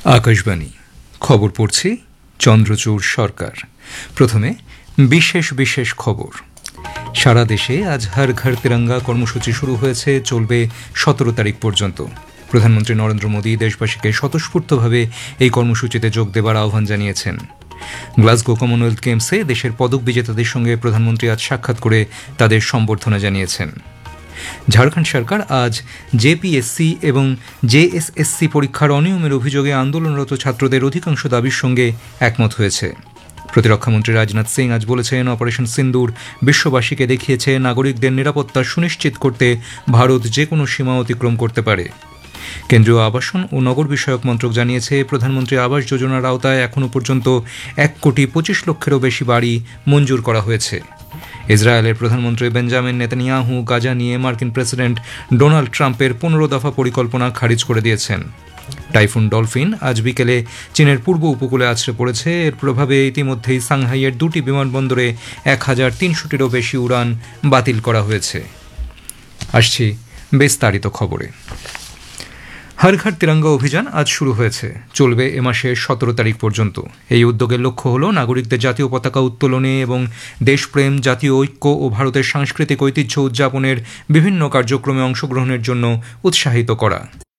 আকাশবাণী খবর পড়ছি চন্দ্রচূড় সরকার। প্রথমে বিশেষ বিশেষ খবর। সারা দেশে আজ হর ঘর তিরঙ্গা কর্মসূচি শুরু হয়েছে, চলবে 17 তারিখ পর্যন্ত। প্রধানমন্ত্রী নরেন্দ্র মোদী দেশবাসীকে স্বতঃস্ফূর্তভাবে এই কর্মসূচিতে যোগ দেবার আহ্বান জানিয়েছেন। গ্লাসগো কমনওয়েলথ গেমসে দেশের পদক বিজেতাদের সঙ্গে প্রধানমন্ত্রী আজ সাক্ষাৎ করে তাদের সম্বর্ধনা জানিয়েছেন। ঝাড়খণ্ড সরকার আজ জেপিএসসি এবং জেএসএসসি পরীক্ষার অনিয়মের অভিযোগে আন্দোলনরত ছাত্রদের অধিকাংশ দাবির সঙ্গে একমত হয়েছে। প্রতিরক্ষামন্ত্রী রাজনাথ সিং আজ বলেছেন, অপারেশন সিন্দুর বিশ্ববাসীকে দেখিয়েছে নাগরিকদের নিরাপত্তা সুনিশ্চিত করতে ভারত যে কোনো সীমা অতিক্রম করতে পারে। কেন্দ্রীয় আবাসন ও নগর বিষয়ক মন্ত্রক জানিয়েছে, প্রধানমন্ত্রী আবাস যোজনার আওতায় এখনও পর্যন্ত 1,25,00,000-এরও বেশি বাড়ি মঞ্জুর করা হয়েছে। ইসরায়েলের প্রধানমন্ত্রী বেঞ্জামিন নেতানিয়াহু গাজা নিয়ে মার্কিন প্রেসিডেন্ট ডোনাল্ড ট্রাম্পের 15 দফা পরিকল্পনা খারিজ করে দিয়েছেন। টাইফুন ডলফিন আজ বিকেলে চীনের পূর্ব উপকূলে আছড়ে পড়েছে। এর প্রভাবে ইতিমধ্যেই সাংহাইয়ের 2টি বিমানবন্দরে 1,300-টিরও বেশি উড়ান বাতিল করা হয়েছে। আসছি বিস্তারিত খবরে। হর ঘর তিরঙ্গা অভিযান আজ শুরু হয়েছে, চলবে এ মাসের 17 তারিখ পর্যন্ত। এই উদ্যোগের লক্ষ্য হল নাগরিকদের জাতীয় পতাকা উত্তোলনে এবং দেশপ্রেম, জাতীয় ঐক্য ও ভারতের সাংস্কৃতিক ঐতিহ্য উদযাপনের বিভিন্ন কার্যক্রমে অংশগ্রহণের জন্য উৎসাহিত করা।